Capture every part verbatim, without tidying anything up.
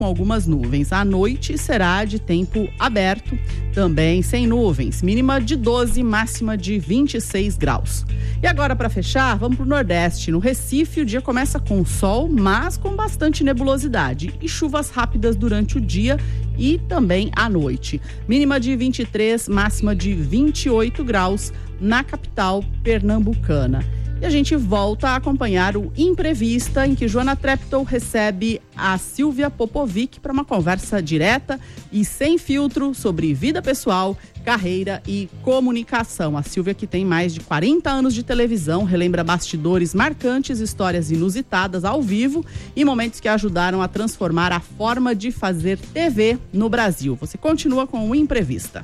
com algumas nuvens. À noite será de tempo aberto, também sem nuvens, mínima de doze, máxima de vinte e seis graus. E agora, para fechar, vamos para o Nordeste. No Recife, o dia começa com sol, mas com bastante nebulosidade e chuvas rápidas durante o dia e também à noite. Mínima de vinte e três, máxima de vinte e oito graus na capital pernambucana. E a gente volta a acompanhar o Imprevista, em que Joana Treptow recebe a Silvia Popovic para uma conversa direta e sem filtro sobre vida pessoal, carreira e comunicação. A Silvia, que tem mais de quarenta anos de televisão, relembra bastidores marcantes, histórias inusitadas ao vivo e momentos que ajudaram a transformar a forma de fazer T V no Brasil. Você continua com o Imprevista.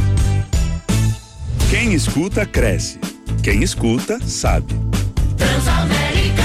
Quem escuta, cresce. Quem escuta, sabe. Transamérica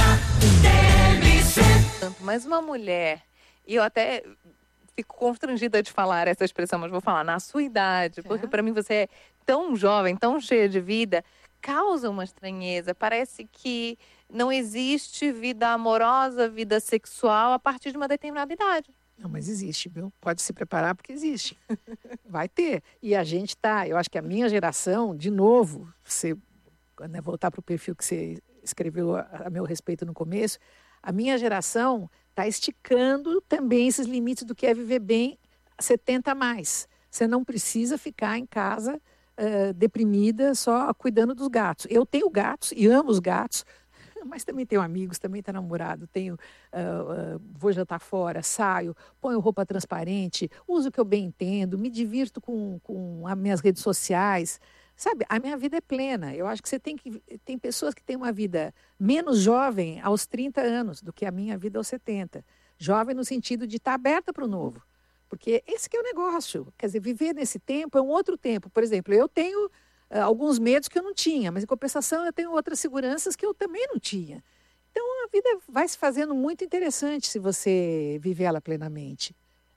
T V C. Mas uma mulher, e eu até fico constrangida de falar essa expressão, mas vou falar, na sua idade, é. Porque para mim você é tão jovem, tão cheia de vida, causa uma estranheza. Parece que não existe vida amorosa, vida sexual a partir de uma determinada idade. Não, mas existe, viu? Pode se preparar porque existe. Vai ter. E a gente tá, eu acho que a minha geração, de novo, você, né, voltar para o perfil que você escreveu a, a meu respeito no começo, a minha geração está esticando também esses limites do que é viver bem setenta a mais. Você não precisa ficar em casa uh, deprimida só cuidando dos gatos. Eu tenho gatos e amo os gatos, mas também tenho amigos, também tenho namorado, tenho, uh, uh, vou jantar fora, saio, ponho roupa transparente, uso o que eu bem entendo, me divirto com, com as minhas redes sociais. Sabe, a minha vida é plena. Eu acho que você tem que... Tem pessoas que têm uma vida menos jovem aos trinta anos do que a minha vida aos setenta. Jovem no sentido de estar aberta para o novo. Porque esse que é o negócio. Quer dizer, viver nesse tempo é um outro tempo. Por exemplo, eu tenho uh, alguns medos que eu não tinha, mas em compensação eu tenho outras seguranças que eu também não tinha. Então a vida vai se fazendo muito interessante se você viver ela plenamente.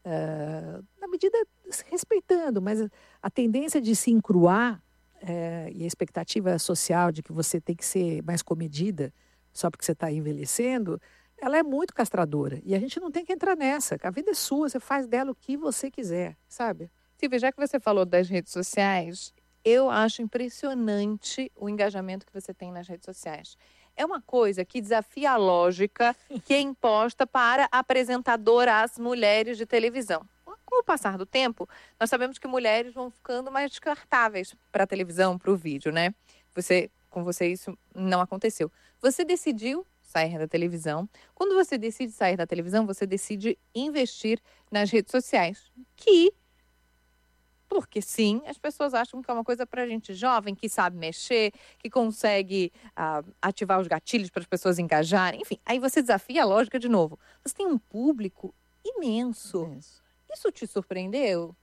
Uh, na medida, respeitando, mas a tendência de se encruar É, e a expectativa social de que você tem que ser mais comedida só porque você está envelhecendo, ela é muito castradora. E a gente não tem que entrar nessa. A vida é sua, você faz dela o que você quiser, sabe? Silvia, já que você falou das redes sociais, eu acho impressionante o engajamento que você tem nas redes sociais. É uma coisa que desafia a lógica que é imposta para apresentadoras mulheres de televisão. Com o passar do tempo, nós sabemos que mulheres vão ficando mais descartáveis para a televisão, para o vídeo, né? Você, com você isso não aconteceu. Você decidiu sair da televisão. Quando você decide sair da televisão, você decide investir nas redes sociais. Que, porque sim, as pessoas acham que é uma coisa para gente jovem, que sabe mexer, que consegue uh, ativar os gatilhos para as pessoas engajarem. Enfim, aí você desafia a lógica de novo. Você tem um público imenso. imenso. Isso te surpreendeu?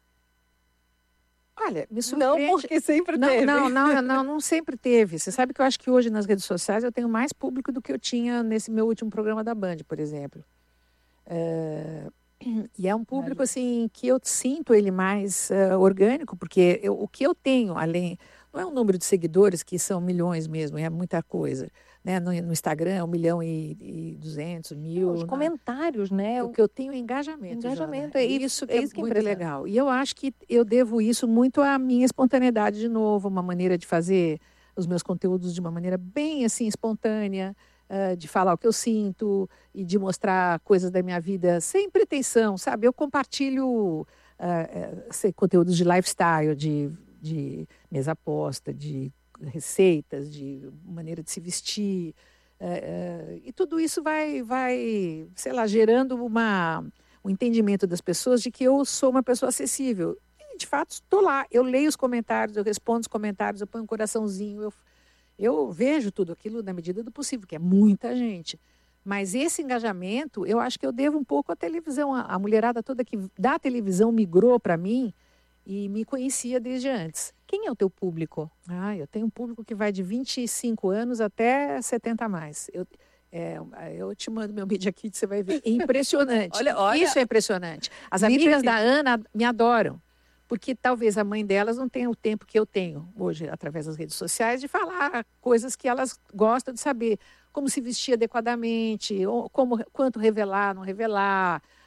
Olha, me surpreende. Não, porque sempre não, teve. Não, não, não, não sempre teve. Você sabe que eu acho que hoje nas redes sociais eu tenho mais público do que eu tinha nesse meu último programa da Band, por exemplo. É... E é um público, assim, que eu sinto ele mais uh, orgânico, porque eu, o que eu tenho, além... Não é um número de seguidores que são milhões mesmo, é muita coisa. Né? No, no Instagram, um milhão e duzentos, mil. Os né? comentários, né? O que eu tenho é engajamento. Engajamento, Jana. é isso, isso que é, isso que muito legal. E eu acho que eu devo isso muito à minha espontaneidade de novo, uma maneira de fazer os meus conteúdos de uma maneira bem assim espontânea, uh, de falar o que eu sinto e de mostrar coisas da minha vida sem pretensão, sabe? Eu compartilho uh, uh, conteúdos de lifestyle, de de mesa posta, de receitas, de maneira de se vestir. É, é, e tudo isso vai, vai, sei lá, gerando uma, um entendimento das pessoas de que eu sou uma pessoa acessível. E, de fato, estou lá. Eu leio os comentários, eu respondo os comentários, eu ponho um coraçãozinho, eu, eu vejo tudo aquilo na medida do possível, que é muita gente. Mas esse engajamento, eu acho que eu devo um pouco à televisão. A, a mulherada toda que da televisão migrou para mim, e me conhecia desde antes. Quem é o teu público? Ah, eu tenho um público que vai de vinte e cinco anos até setenta a mais. Eu, é, eu te mando meu Media Kit, você vai ver. É impressionante. olha, olha. Isso é impressionante. As amigas da Ana me adoram, porque talvez a mãe delas não tenha o tempo que eu tenho hoje, através das redes sociais, de falar coisas que elas gostam de saber. Como se vestir adequadamente, como, quanto revelar, não revelar,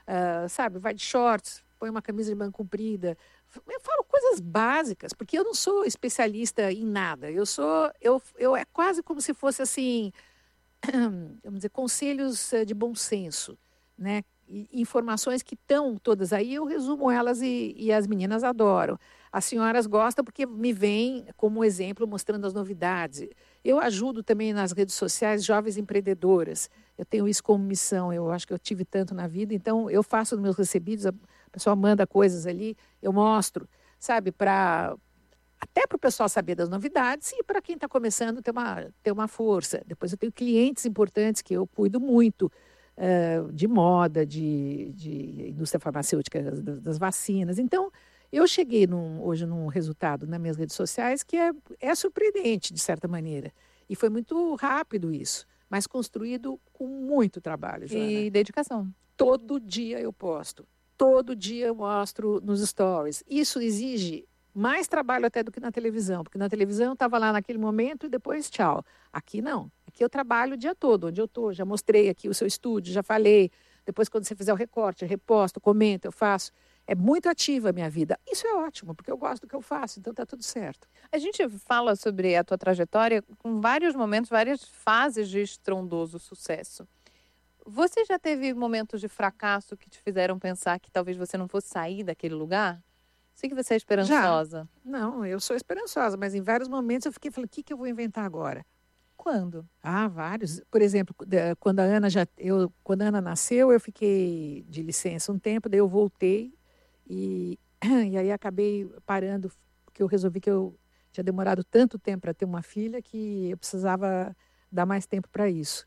uh, sabe, vai de shorts, põe uma camisa de manga comprida. Eu falo coisas básicas, porque eu não sou especialista em nada. Eu sou, eu, eu é quase como se fosse assim, vamos dizer, conselhos de bom senso, né? E informações que estão todas aí, eu resumo elas e, e as meninas adoram. As senhoras gostam porque me veem como exemplo mostrando as novidades. Eu ajudo também nas redes sociais jovens empreendedoras. Eu tenho isso como missão, eu acho que eu tive tanto na vida. Então, eu faço os meus recebidos, a pessoa manda coisas ali, eu mostro, sabe, para até para o pessoal saber das novidades e para quem está começando ter uma, ter uma força. Depois eu tenho clientes importantes que eu cuido muito, uh, de moda, de, de indústria farmacêutica, das, das vacinas. Então, eu cheguei num, hoje num resultado nas minhas redes sociais que é, é surpreendente, de certa maneira. E foi muito rápido isso, mas construído com muito trabalho, Joana. E dedicação. Todo dia eu posto. Todo dia eu mostro nos stories. Isso exige mais trabalho até do que na televisão, porque na televisão eu estava lá naquele momento e depois tchau. Aqui não. Aqui eu trabalho o dia todo, onde eu estou. Já mostrei aqui o seu estúdio, já falei. Depois, quando você fizer o recorte, eu reposto, comento, eu faço. É muito ativa a minha vida. Isso é ótimo, porque eu gosto do que eu faço, então está tudo certo. A gente fala sobre a tua trajetória com vários momentos, várias fases de estrondoso sucesso. Você já teve momentos de fracasso que te fizeram pensar que talvez você não fosse sair daquele lugar? Sei que você é esperançosa. Já. Não, eu sou esperançosa, mas em vários momentos eu fiquei falando, o que, que eu vou inventar agora? Quando? Ah, vários. Por exemplo, quando a Ana já, eu, quando a Ana nasceu, eu fiquei de licença um tempo, daí eu voltei e, e aí acabei parando, porque eu resolvi que eu tinha demorado tanto tempo para ter uma filha que eu precisava dar mais tempo para isso.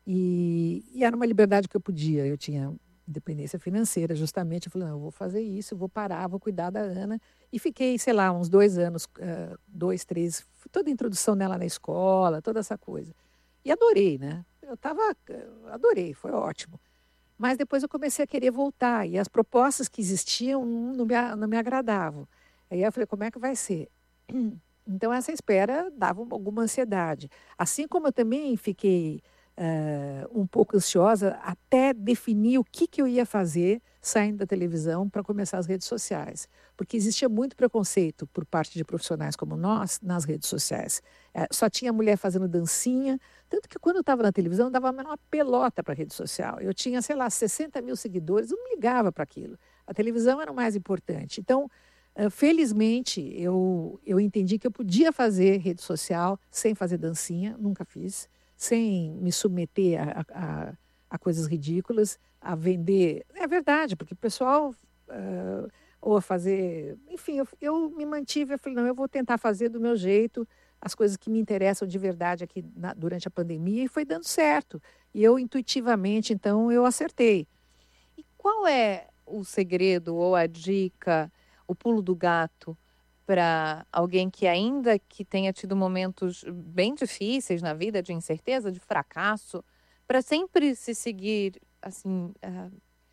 E, e era uma liberdade que eu podia, eu tinha independência financeira, justamente. Eu falei, não, eu vou fazer isso, eu vou parar, vou cuidar da Ana. E fiquei, sei lá, uns dois anos, uh, dois, três, toda a introdução dela na escola, toda essa coisa. E adorei, né? Eu tava, adorei, foi ótimo. Mas depois eu comecei a querer voltar, e as propostas que existiam não me, não me agradavam. Aí eu falei, como é que vai ser? Então essa espera dava alguma ansiedade. Assim como eu também fiquei uh, um pouco ansiosa até definir o que, que eu ia fazer saindo da televisão para começar as redes sociais. Porque existia muito preconceito por parte de profissionais como nós nas redes sociais. É, só tinha mulher fazendo dancinha, tanto que quando eu estava na televisão, eu dava uma pelota para a rede social. Eu tinha, sei lá, sessenta mil seguidores, eu não ligava para aquilo. A televisão era o mais importante. Então, uh, felizmente, eu, eu entendi que eu podia fazer rede social sem fazer dancinha, nunca fiz, sem me submeter a, a, a coisas ridículas, a vender. É verdade, porque o pessoal... Uh, ou a fazer... Enfim, eu, eu me mantive, eu falei, não, eu vou tentar fazer do meu jeito as coisas que me interessam de verdade aqui na, durante a pandemia, e foi dando certo. E eu, intuitivamente, então, eu acertei. E qual é o segredo ou a dica, o pulo do gato, para alguém que ainda que tenha tido momentos bem difíceis na vida, de incerteza, de fracasso, para sempre se seguir, assim... Uh,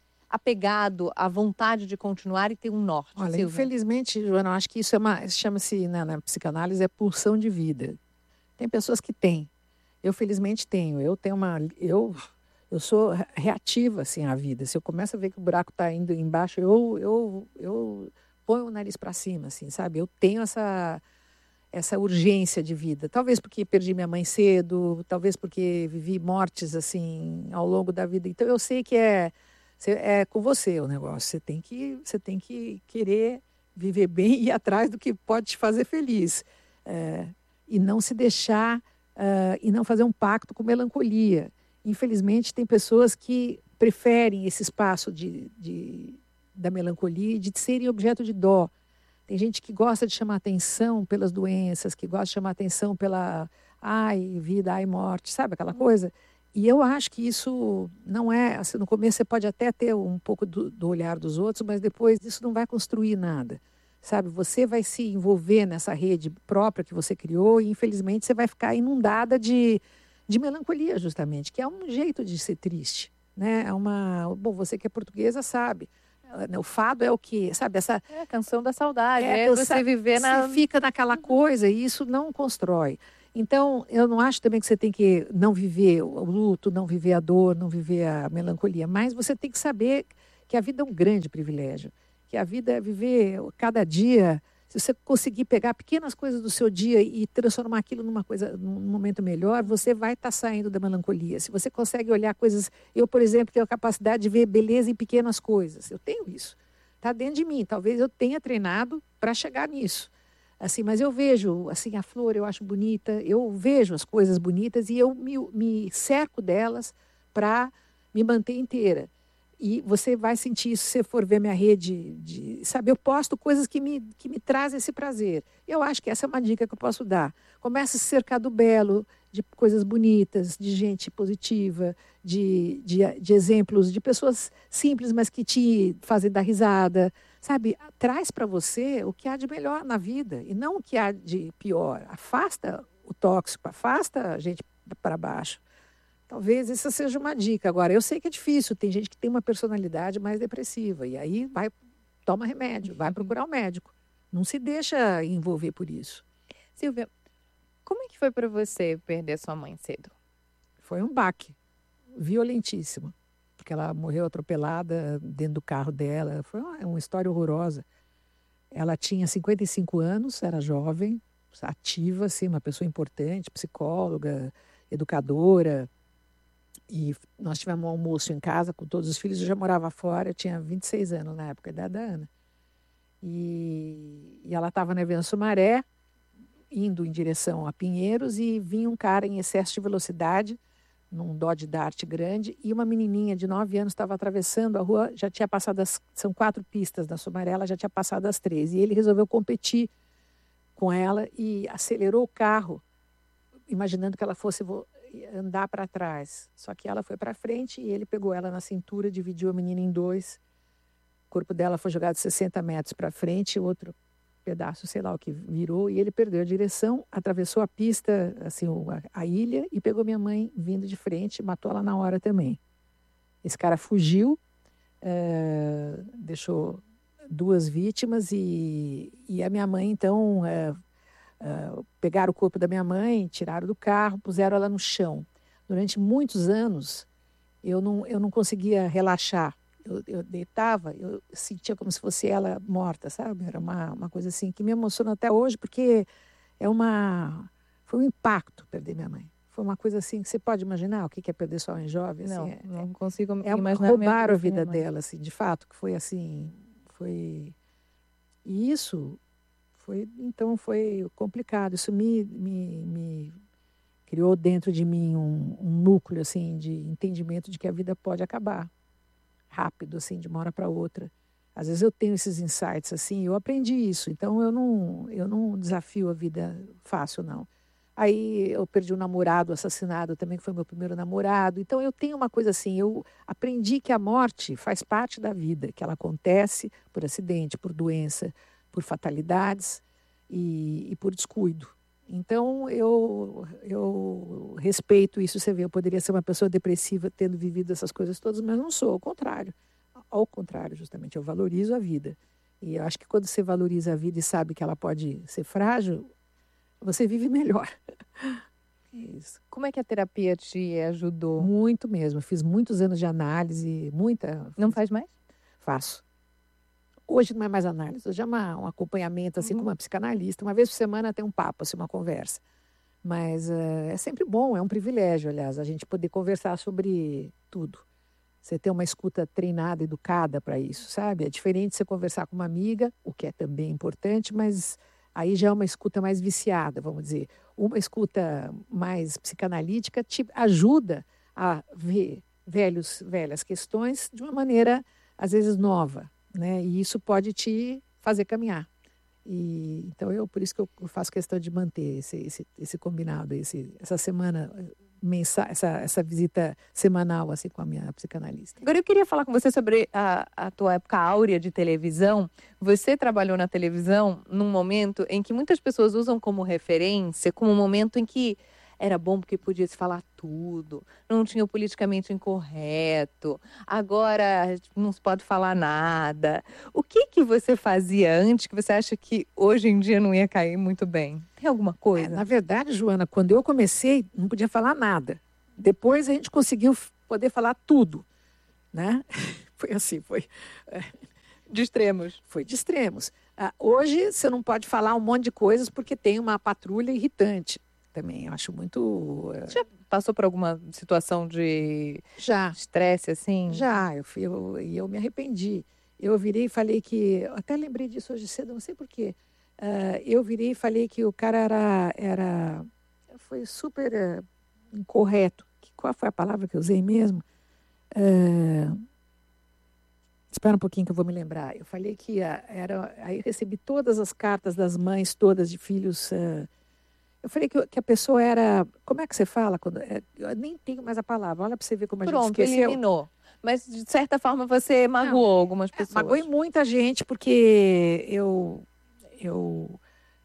apegado à vontade de continuar e ter um norte? Olha, Silvia. Infelizmente, Joana, eu acho que isso é uma, chama-se, na, na psicanálise, é pulsão de vida. Tem pessoas que têm. Eu, felizmente, tenho. Eu tenho uma... Eu, eu sou reativa, assim, à vida. Se eu começo a ver que o buraco está indo embaixo, eu, eu, eu ponho o nariz para cima, assim, sabe? Eu tenho essa, essa urgência de vida. Talvez porque perdi minha mãe cedo, talvez porque vivi mortes, assim, ao longo da vida. Então, eu sei que é... É com você o negócio, você tem que, você tem que querer viver bem e ir atrás do que pode te fazer feliz. É, e não se deixar, uh, e não fazer um pacto com melancolia. Infelizmente, tem pessoas que preferem esse espaço de, de, da melancolia e de serem objeto de dó. Tem gente que gosta de chamar atenção pelas doenças, que gosta de chamar atenção pela ai, vida, ai, morte, sabe aquela coisa? E eu acho que isso não é... Assim, no começo você pode até ter um pouco do, do olhar dos outros, mas depois isso não vai construir nada, sabe? Você vai se envolver nessa rede própria que você criou e, infelizmente, você vai ficar inundada de, de melancolia, justamente, que é um jeito de ser triste, né? É uma... Bom, você que é portuguesa sabe. O fado é o quê? Sabe? Essa... É a canção da saudade. É, é você viver na... Você fica naquela coisa e isso não constrói. Então, eu não acho também que você tem que não viver o luto, não viver a dor, não viver a melancolia, mas você tem que saber que a vida é um grande privilégio, que a vida é viver cada dia. Se você conseguir pegar pequenas coisas do seu dia e transformar aquilo numa coisa, num momento melhor, você vai estar saindo da melancolia. Se você consegue olhar coisas... Eu, por exemplo, tenho a capacidade de ver beleza em pequenas coisas. Eu tenho isso. Está dentro de mim. Talvez eu tenha treinado para chegar nisso. Assim, mas eu vejo, assim, a flor eu acho bonita, eu vejo as coisas bonitas e eu me, me cerco delas para me manter inteira. E você vai sentir isso se você for ver minha rede, de, sabe? Eu posto coisas que me, que me trazem esse prazer. Eu acho que essa é uma dica que eu posso dar. Comece a se cercar do belo, de coisas bonitas, de gente positiva, de, de, de exemplos, de pessoas simples, mas que te fazem dar risada. Sabe? Traz para você o que há de melhor na vida e não o que há de pior. Afasta o tóxico, afasta a gente para baixo. Talvez essa seja uma dica. Agora, eu sei que é difícil, tem gente que tem uma personalidade mais depressiva, e aí vai, toma remédio, vai procurar um médico. Não se deixa envolver por isso. Silvia, como é que foi para você perder sua mãe cedo? Foi um baque violentíssimo, porque ela morreu atropelada dentro do carro dela. Foi uma, uma história horrorosa. Ela tinha cinquenta e cinco anos, era jovem, ativa, assim, uma pessoa importante, psicóloga, educadora. E nós tivemos um almoço em casa com todos os filhos. Eu já morava fora, eu tinha vinte e seis anos na época, a idade da Ana. E, e ela estava na Avenida Sumaré, indo em direção a Pinheiros, e vinha um cara em excesso de velocidade, num Dodge Dart grande, e uma menininha de nove anos estava atravessando a rua, já tinha passado as... São quatro pistas na Sumaré, ela já tinha passado as três. E ele resolveu competir com ela e acelerou o carro, imaginando que ela fosse andar para trás. Só que ela foi para frente e ele pegou ela na cintura, dividiu a menina em dois. O corpo dela foi jogado sessenta metros para frente, outro pedaço, sei lá o que, virou, e ele perdeu a direção, atravessou a pista, assim, a, a ilha, e pegou minha mãe vindo de frente, matou ela na hora também. Esse cara fugiu, é, deixou duas vítimas e, e a minha mãe, então... É, Uh, pegaram o corpo da minha mãe, tiraram do carro, puseram ela no chão. Durante muitos anos, eu não, eu não conseguia relaxar. Eu, eu deitava, eu sentia como se fosse ela morta, sabe? Era uma, uma coisa assim que me emociona até hoje, porque é uma, foi um impacto perder minha mãe. Foi uma coisa assim que você pode imaginar o que é perder sua mãe jovem. Não, assim, não é, consigo é imaginar. Roubaram a vida dela, assim, de fato, que foi assim, foi... E isso... Foi, então foi complicado, isso me, me, me criou dentro de mim um, um núcleo assim, de entendimento de que a vida pode acabar rápido, assim, de uma hora para outra. Às vezes eu tenho esses insights assim, eu aprendi isso, então eu não, eu não desafio a vida fácil, não. Aí eu perdi um namorado assassinado também, que foi meu primeiro namorado, então eu tenho uma coisa assim, eu aprendi que a morte faz parte da vida, que ela acontece por acidente, por doença, por fatalidades e, e por descuido. Então, eu, eu respeito isso. Você vê, eu poderia ser uma pessoa depressiva tendo vivido essas coisas todas, mas não sou, ao contrário. Ao contrário, justamente, eu valorizo a vida. E eu acho que quando você valoriza a vida e sabe que ela pode ser frágil, você vive melhor. Isso. Como é que a terapia te ajudou? Muito mesmo. Fiz muitos anos de análise, muita... Não faz mais? Faço. Hoje não é mais análise, hoje é uma, um acompanhamento assim, uhum. com uma psicanalista. Uma vez por semana tem um papo, assim, uma conversa. Mas uh, é sempre bom, é um privilégio, aliás, a gente poder conversar sobre tudo. Você ter uma escuta treinada, educada para isso, sabe? É diferente você conversar com uma amiga, o que é também importante, mas aí já é uma escuta mais viciada, vamos dizer. Uma escuta mais psicanalítica te ajuda a ver velhos, velhas questões de uma maneira, às vezes, nova. Né? E isso pode te fazer caminhar. E, então, eu, por isso que eu faço questão de manter esse, esse, esse combinado, esse, essa semana, mensa, essa, essa visita semanal assim, com a minha psicanalista. Agora, eu queria falar com você sobre a, a tua época áurea de televisão. Você trabalhou na televisão num momento em que muitas pessoas usam como referência, como um momento em que era bom porque podia se falar tudo, não tinha o politicamente incorreto, agora não se pode falar nada. O que que você fazia antes que você acha que hoje em dia não ia cair muito bem? Tem alguma coisa? É, na verdade, Joana, quando eu comecei, não podia falar nada. Depois a gente conseguiu poder falar tudo, né? foi assim, foi... É, de extremos. Foi de extremos. Ah, hoje você não pode falar um monte de coisas porque tem uma patrulha irritante também. Eu acho muito... Uh... Já passou por alguma situação de já. estresse assim? Já, eu, fui, eu, eu me arrependi. Eu virei e falei que... Eu até lembrei disso hoje cedo, não sei porquê. Uh, eu virei e falei que o cara era... era foi super uh, incorreto. Qual foi a palavra que eu usei mesmo? Uh... Espera um pouquinho que eu vou me lembrar. Eu falei que era... Aí eu recebi todas as cartas das mães, todas de filhos... Uh, eu falei que, que a pessoa era... Como é que você fala? Quando, é, eu nem tenho mais a palavra. Olha para você ver como a Pronto, gente esqueceu. eliminou. Mas, de certa forma, você magoou Não, algumas pessoas. É, magoei muita gente porque eu, eu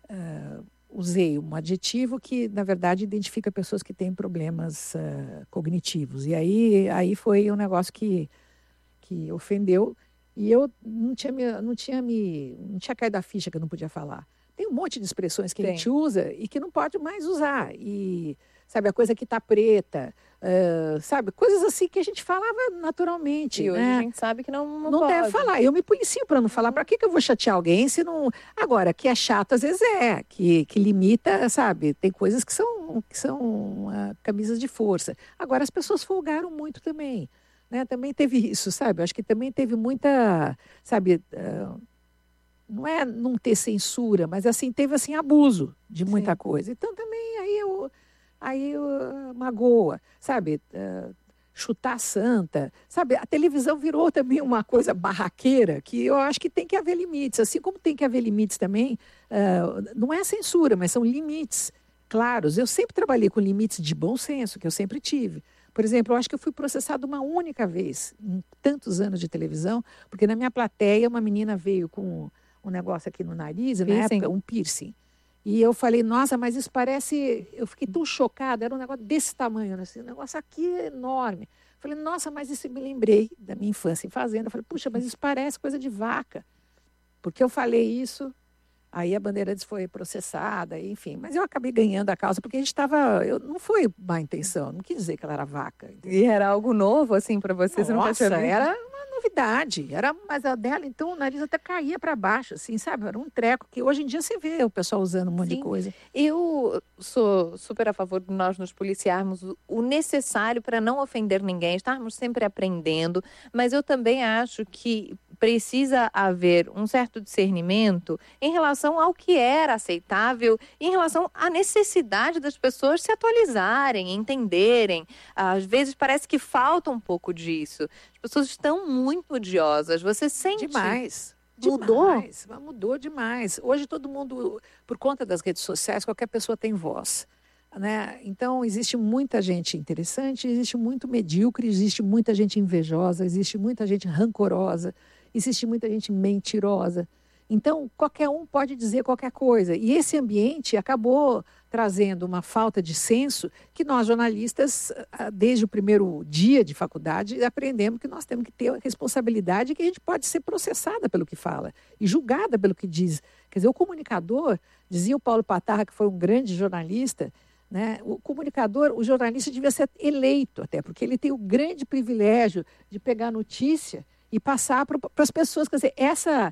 uh, usei um adjetivo que, na verdade, identifica pessoas que têm problemas uh, cognitivos. E aí, aí foi um negócio que... que ofendeu, e eu não tinha, me, não, tinha me, não tinha caído a ficha que eu não podia falar. Tem um monte de expressões que Tem. a gente usa e que não pode mais usar. E, sabe, a coisa que tá preta, uh, sabe, coisas assim que a gente falava naturalmente. E hoje né? a gente sabe que não, não, não pode. deve falar. Eu me policio para não falar. Para que, que eu vou chatear alguém se não... Agora, que é chato às vezes é, que, que limita, sabe, tem coisas que são, que são uh, camisas de força. Agora, as pessoas folgaram muito também. Né, também teve isso, sabe? Acho que também teve muita, sabe, uh, não é não ter censura, mas assim, teve assim abuso de muita Sim. coisa. Então também aí eu, aí eu, uh, magoa, sabe? Uh, chutar a santa, sabe? A televisão virou também uma coisa barraqueira que eu acho que tem que haver limites. Assim como tem que haver limites também, uh, não é censura, mas são limites claros. Eu sempre trabalhei com limites de bom senso, que eu sempre tive. Por exemplo, eu acho que eu fui processada uma única vez, em tantos anos de televisão, porque na minha plateia uma menina veio com um negócio aqui no nariz, piercing. na época, um piercing. E eu falei, nossa, mas isso parece... Eu fiquei tão chocada, era um negócio desse tamanho, né? Assim, um negócio aqui enorme. Falei, nossa, mas isso me lembrei da minha infância em fazenda. Falei, puxa, mas isso parece coisa de vaca. Porque eu falei isso... Aí a Bandeirantes foi processada, enfim. Mas eu acabei ganhando a causa, porque a gente estava... Não foi má intenção, não quis dizer que ela era vaca. Entendeu? E era algo novo, assim, para você? Você Nossa, nunca tinha visto? Era uma novidade. Era, mas a dela, então, o nariz até caía para baixo, assim, sabe? Era um treco que hoje em dia você vê o pessoal usando um monte Sim. de coisa. Eu sou super a favor de nós nos policiarmos o necessário para não ofender ninguém, estarmos sempre aprendendo, mas eu também acho que precisa haver um certo discernimento em relação ao que era aceitável e em relação à necessidade das pessoas se atualizarem, entenderem. Às vezes parece que falta um pouco disso. As pessoas estão muito odiosas. Você sente... Demais. Mudou? Demais. Mudou demais. Hoje todo mundo, por conta das redes sociais, qualquer pessoa tem voz. Né? Então, existe muita gente interessante, existe muito medíocre, existe muita gente invejosa, existe muita gente rancorosa, existe muita gente mentirosa. Então, qualquer um pode dizer qualquer coisa. E esse ambiente acabou trazendo uma falta de senso que nós, jornalistas, desde o primeiro dia de faculdade, aprendemos que nós temos que ter responsabilidade e que a gente pode ser processada pelo que fala e julgada pelo que diz. Quer dizer, o comunicador, dizia o Paulo Patarra, que foi um grande jornalista, né? O comunicador, o jornalista devia ser eleito até, porque ele tem o grande privilégio de pegar notícia e passar para as pessoas. Quer dizer, essa,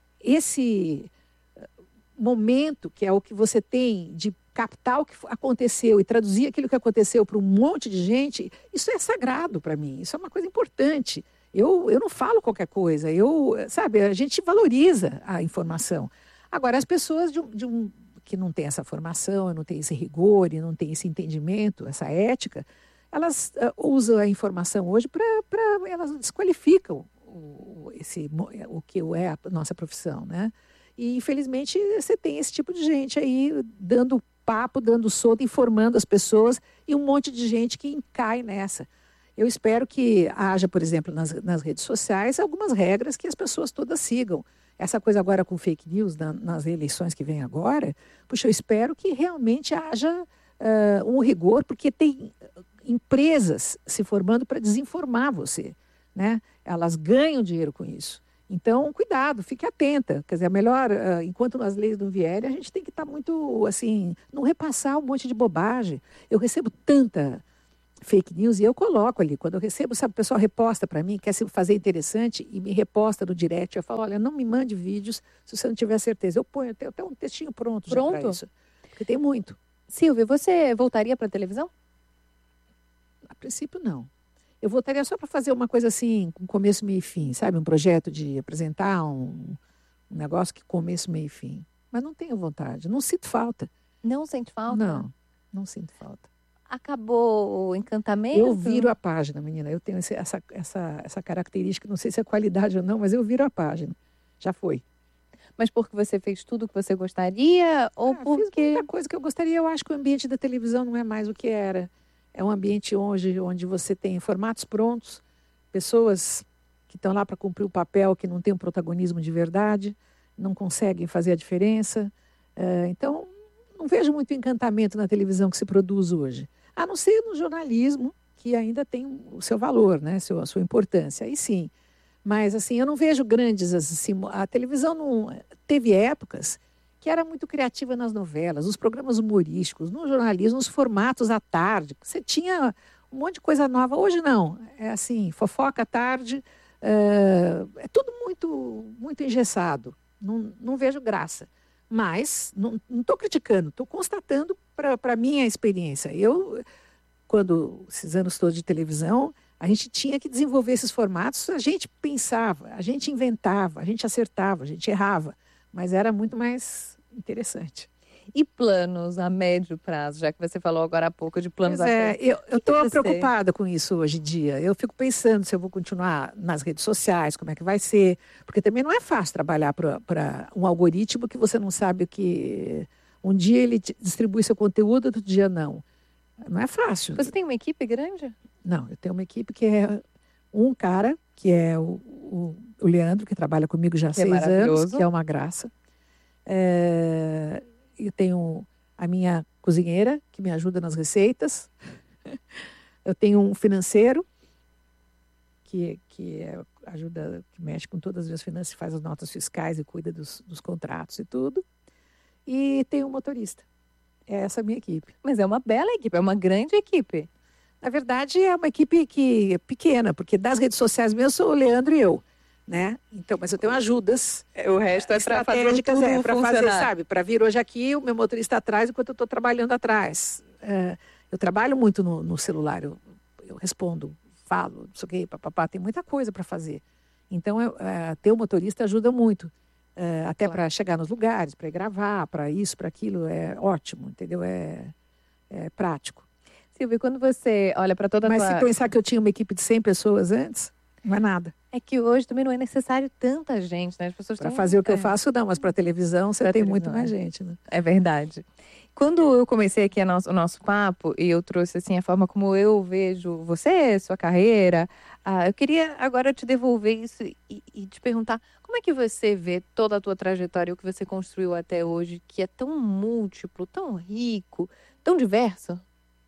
esse momento que é o que você tem de captar o que aconteceu e traduzir aquilo que aconteceu para um monte de gente, isso é sagrado para mim, isso é uma coisa importante. Eu, eu não falo qualquer coisa, eu, sabe, a gente valoriza a informação. Agora, as pessoas de um, de um, que não têm essa formação, não têm esse rigor e não têm esse entendimento, essa ética, elas uh, usam a informação hoje para... elas desqualificam o, esse, o que é a nossa profissão, né? E, infelizmente, você tem esse tipo de gente aí dando papo, dando solto, informando as pessoas e um monte de gente que cai nessa. Eu espero que haja, por exemplo, nas, nas redes sociais, algumas regras que as pessoas todas sigam. Essa coisa agora com fake news na, nas eleições que vem agora, puxa, eu espero que realmente haja uh, um rigor, porque tem empresas se formando para desinformar você, né? Elas ganham dinheiro com isso. Então, cuidado, fique atenta. Quer dizer, é melhor, uh, enquanto as leis não vierem, a gente tem que estar muito, assim, não repassar um monte de bobagem. Eu recebo tanta, fake news, e eu coloco ali. Quando eu recebo, sabe, o pessoal reposta para mim, quer se fazer interessante e me reposta no direct. Eu falo, olha, não me mande vídeos se você não tiver certeza. Eu ponho até, até um textinho pronto, Pronto? já para isso. Porque tem muito. Silvia, você voltaria para a televisão? A princípio, não. Eu voltaria só para fazer uma coisa assim, com começo, meio e fim, sabe? Um projeto de apresentar um, um negócio que começo, meio e fim. Mas não tenho vontade, não sinto falta. Não sente falta? Não, não sinto falta. Acabou o encantamento? Eu viro a página, menina. Eu tenho esse, essa, essa, essa característica, não sei se é qualidade ou não, mas eu viro a página. Já foi. Mas porque você fez tudo o que você gostaria? Ou ah, porque... Fiz muita coisa que eu gostaria. Eu acho que o ambiente da televisão não é mais o que era. É um ambiente onde, onde você tem formatos prontos, pessoas que estão lá para cumprir o papel, que não têm um protagonismo de verdade, não conseguem fazer a diferença. Uh, então, não vejo muito encantamento na televisão que se produz hoje. A não ser no jornalismo, que ainda tem o seu valor, né? a sua importância. Aí sim. Mas, assim, eu não vejo grandes... Assim, a televisão não... Teve épocas que era muito criativa nas novelas, nos programas humorísticos, no jornalismo, nos formatos à tarde. Você tinha um monte de coisa nova. Hoje não. É assim, fofoca à tarde. É, é tudo muito, muito engessado. Não, não vejo graça. Mas, não estou criticando, estou constatando para a minha experiência. Eu, quando, esses anos todos de televisão, a gente tinha que desenvolver esses formatos, a gente pensava, a gente inventava, a gente acertava, a gente errava, mas era muito mais interessante. E planos a médio prazo, já que você falou agora há pouco de planos pois a é, médio eu estou preocupada com isso hoje em dia. Eu fico pensando se eu vou continuar nas redes sociais, como é que vai ser, porque também não é fácil trabalhar para um algoritmo que você não sabe o que... Um dia ele distribui seu conteúdo, outro dia não. Não é fácil. Você tem uma equipe grande? Não, eu tenho uma equipe que é um cara, que é o, o, o Leandro, que trabalha comigo já há que seis é anos, que é uma graça. É... Eu tenho a minha cozinheira, que me ajuda nas receitas. Eu tenho um financeiro, que, que é, ajuda, que mexe com todas as minhas finanças, faz as notas fiscais e cuida dos, dos contratos e tudo. E tenho um motorista. É essa a minha equipe. Mas é uma bela equipe, é uma grande equipe. Na verdade, é uma equipe que é pequena, porque das redes sociais mesmo sou o Leandro e eu. Né? Então, mas eu tenho ajudas. O resto é para fazer tudo é, para funcionar. fazer, sabe? Para vir hoje aqui, o meu motorista atrás, enquanto eu estou trabalhando atrás. É, eu trabalho muito no, no celular, eu, eu respondo, falo, não sei o quê, papapá, tem muita coisa para fazer. Então, eu, é, ter o motorista ajuda muito. É, até claro. Para chegar nos lugares, para ir gravar, para isso, para aquilo, é ótimo, entendeu? É, é prático. Silvia, quando você olha para toda a Mas tua... se pensar que eu tinha uma equipe de cem pessoas antes, não é nada. É que hoje também não é necessário tanta gente, né? As pessoas para têm... fazer o que é. eu faço, não, mas para televisão você pra tem televisão, muito mais é. gente, né? É verdade. Quando eu comecei aqui a nosso, o nosso papo e eu trouxe assim a forma como eu vejo você, sua carreira, ah, eu queria agora te devolver isso e, e te perguntar como é que você vê toda a tua trajetória, o que você construiu até hoje, que é tão múltiplo, tão rico, tão diverso?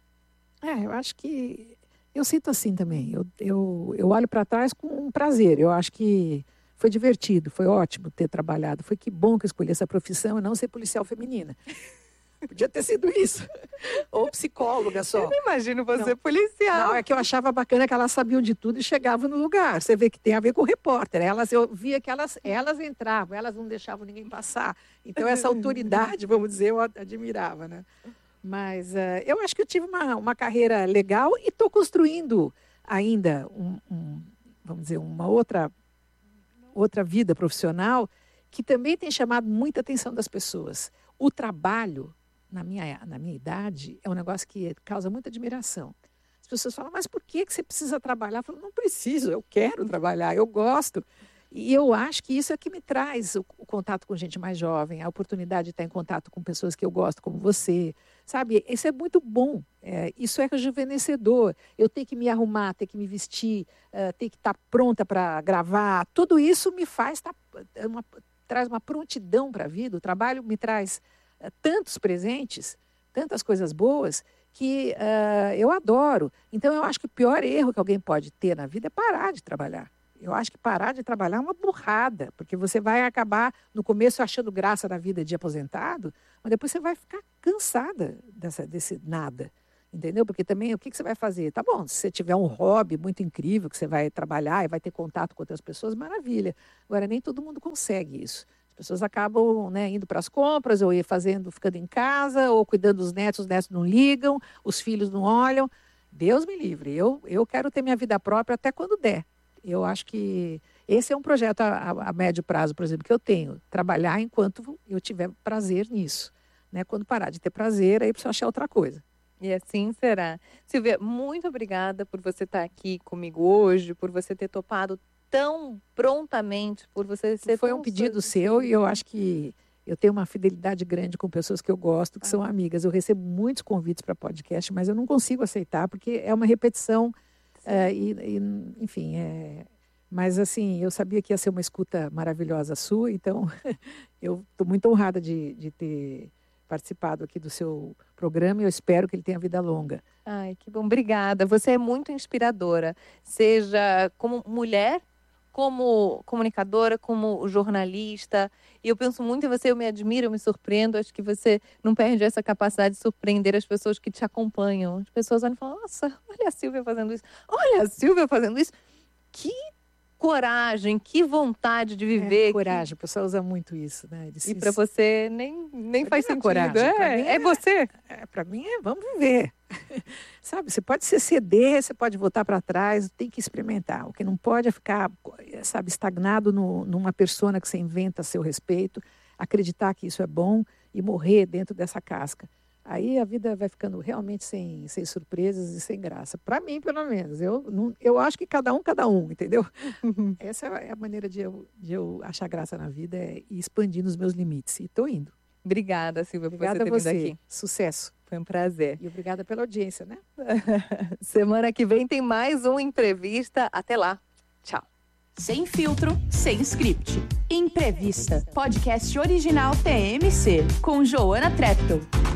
É, eu acho que eu sinto assim também. Eu, eu, eu olho para trás com um prazer. Eu acho que foi divertido, foi ótimo ter trabalhado. Foi que bom que eu escolhi essa profissão e não ser policial feminina. Podia ter sido isso. Ou psicóloga só. Eu não imagino você não. policial. Não, é que eu achava bacana que elas sabiam de tudo e chegavam no lugar. Você vê que tem a ver com o repórter. Elas, eu via que elas, elas entravam, elas não deixavam ninguém passar. Então, essa autoridade, vamos dizer, eu admirava, né? Mas uh, eu acho que eu tive uma, uma carreira legal e estou construindo ainda, um, um, vamos dizer, uma outra, outra vida profissional que também tem chamado muita atenção das pessoas. O trabalho, na minha, na minha idade, é um negócio que causa muita admiração. As pessoas falam, mas por que, que você precisa trabalhar? Eu falo, não preciso, eu quero trabalhar, eu gosto. E eu acho que isso é que me traz o, o contato com gente mais jovem, a oportunidade de estar em contato com pessoas que eu gosto, como você. Sabe, isso é muito bom, é, isso é rejuvenescedor. Eu tenho que me arrumar, ter que me vestir, uh, ter que estar pronta para gravar. Tudo isso me faz, tá, uma, traz uma prontidão para a vida. O trabalho me traz uh, tantos presentes, tantas coisas boas, que uh, eu adoro. Então, eu acho que o pior erro que alguém pode ter na vida é parar de trabalhar. Eu acho que parar de trabalhar é uma burrada, porque você vai acabar, no começo, achando graça na vida de aposentado, mas depois você vai ficar cansada dessa, desse nada. Entendeu? Porque também, o que, que você vai fazer? Tá bom, se você tiver um hobby muito incrível, que você vai trabalhar e vai ter contato com outras pessoas, maravilha. Agora, nem todo mundo consegue isso. As pessoas acabam, né, indo para as compras, ou ir fazendo, ficando em casa, ou cuidando dos netos, os netos não ligam, os filhos não olham. Deus me livre. Eu, eu quero ter minha vida própria até quando der. Eu acho que esse é um projeto a, a, a médio prazo, por exemplo, que eu tenho. Trabalhar enquanto eu tiver prazer nisso. Né? Quando parar de ter prazer, aí preciso achar outra coisa. E assim será. Silvia, muito obrigada por você estar aqui comigo hoje, por você ter topado tão prontamente, por você ser Foi tão um pedido so... seu e eu acho que eu tenho uma fidelidade grande com pessoas que eu gosto, que ah. são amigas. Eu recebo muitos convites para podcast, mas eu não consigo aceitar, porque é uma repetição. É, e, e, enfim, é... mas assim, eu sabia que ia ser uma escuta maravilhosa sua, então eu estou muito honrada de, de ter participado aqui do seu programa e eu espero que ele tenha vida longa. Ai, que bom. Obrigada. Você é muito inspiradora, seja como mulher, como comunicadora, como jornalista. E eu penso muito em você, eu me admiro, eu me surpreendo. Acho que você não perde essa capacidade de surpreender as pessoas que te acompanham. As pessoas olham e falam, nossa, olha a Silvia fazendo isso. Olha a Silvia fazendo isso. Que coragem, que vontade de viver. É, coragem, que... o pessoal usa muito isso, né? Eles, e para você nem, nem faz sentido. Coragem. É, é, é você. É, para mim é, vamos viver. Sabe, você pode se ceder, você pode voltar para trás, tem que experimentar. O que não pode é ficar, sabe, estagnado no, numa persona que você inventa a seu respeito, acreditar que isso é bom e morrer dentro dessa casca. Aí a vida vai ficando realmente sem, sem surpresas e sem graça. Para mim, pelo menos. Eu, não, eu acho que cada um, cada um, entendeu? Essa é a maneira de eu, de eu achar graça na vida, é ir expandindo os meus limites. E estou indo. Obrigada, Silvia, obrigada por você ter você. vindo aqui. Sucesso. Foi um prazer. E obrigada pela audiência, né? Semana que vem tem mais uma entrevista. Até lá. Tchau. Sem filtro, sem script. Imprevista. Podcast original T M C, com Joana Treptow.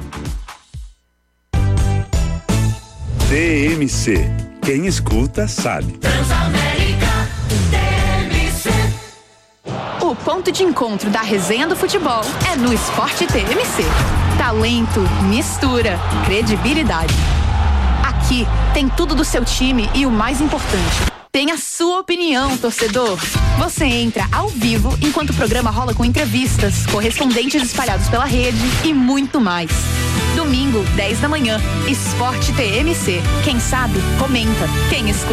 T M C. Quem escuta, sabe. Transamérica T M C. O ponto de encontro da resenha do futebol é no Esporte T M C. Talento, mistura, credibilidade. Aqui tem tudo do seu time e o mais importante, tem a sua opinião, torcedor. Você entra ao vivo enquanto o programa rola com entrevistas, correspondentes espalhados pela rede e muito mais. Domingo, dez da manhã, Esporte T M C. Quem sabe, comenta. Quem escuta.